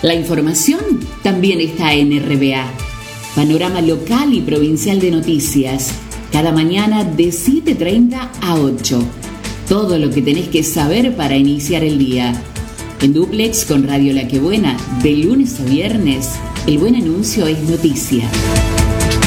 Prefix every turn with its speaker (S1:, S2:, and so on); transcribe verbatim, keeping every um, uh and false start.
S1: La información también está en R B A. Panorama local y provincial de noticias. Cada mañana de siete treinta a ocho. Todo lo que tenés que saber para iniciar el día. En dúplex con Radio La Que Buena, de lunes a viernes, el buen anuncio es noticia.